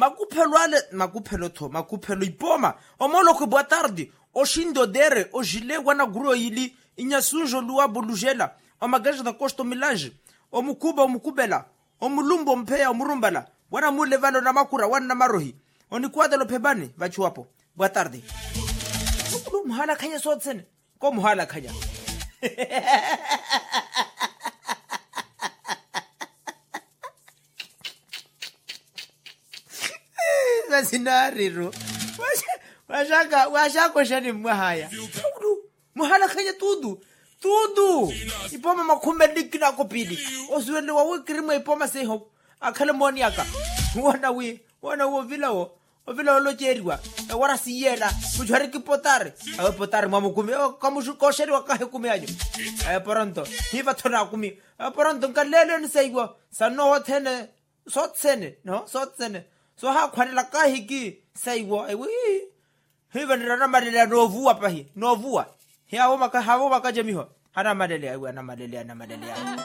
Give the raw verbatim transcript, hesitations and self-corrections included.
Makuphelo ale makuphelo tho makuphelo ipoma o moloko boa tardi o shindo dere o jile wana guro ili inyasunjo luwa bolujela o magaje da costo milage o mukuba o mukubela o mulumbo mpea o murumbala wana mulevalo na makura wana marohi o ni kwada lo pebani vachuapo boa tardi lu muhala khanya sotsene ko muhala khanya Vasinariro washaka washako shani mwahaya muhala khanya tudo tudo ipoma makhumbe dikina kopili oswele wa wikirimo ipoma seho akhale moniaka wana wi wana wo vilawo o vilawo lo cheriwa wara siyela kujhari ki potare a potare mamukumi kamu kosheri wa kahe kumi ajo e pronto hiva thona kumi pronto kalele ni seiwa sano hothene sotsene no sotsene so ha khwanela kahe ki seiwa ewi hiva nirana madele no vuwa pahi no vuwa he awo maka hawo maka jemiho hana madele ewi na madele na madele